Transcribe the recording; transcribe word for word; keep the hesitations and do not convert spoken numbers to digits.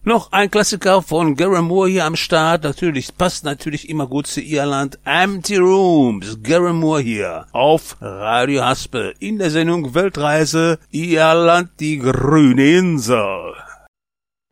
Noch ein Klassiker von Gary Moore hier am Start. Natürlich, passt natürlich immer gut zu Irland. Empty Rooms. Gary Moore hier auf Radio Haspel in der Sendung Weltreise Irland, die grüne Insel.